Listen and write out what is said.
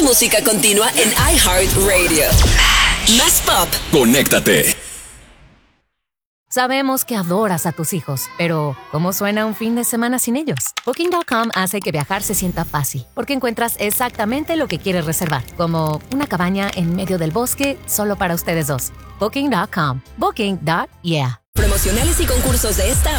música continua en iHeartRadio. Más pop. Conéctate. Sabemos que adoras a tus hijos, pero ¿cómo suena un fin de semana sin ellos? Booking.com hace que viajar se sienta fácil, porque encuentras exactamente lo que quieres reservar, como una cabaña en medio del bosque solo para ustedes dos. Booking.com. Booking.yeah. Promocionales y concursos de esta